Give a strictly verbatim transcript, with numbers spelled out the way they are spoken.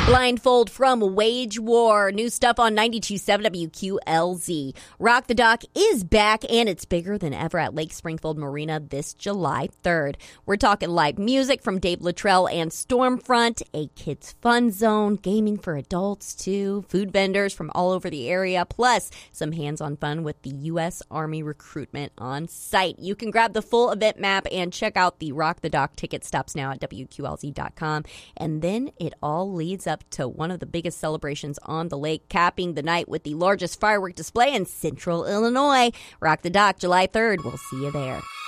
Blindfold from Wage War. New stuff on ninety-two point seven W Q L Z. Rock the Dock is back, and it's bigger than ever at Lake Springfield Marina this July third. We're talking live music from Dave Luttrell and Stormfront, a kids' fun zone, gaming for adults too, food vendors from all over the area, plus some hands-on fun with the U S Army recruitment on site. You can grab the full event map and check out the Rock the Dock ticket stops now at W Q L Z dot com. And then it all leads up to one of the biggest celebrations on the lake, capping the night with the largest firework display in Central Illinois. Rock the Dock, July third. We'll see you there.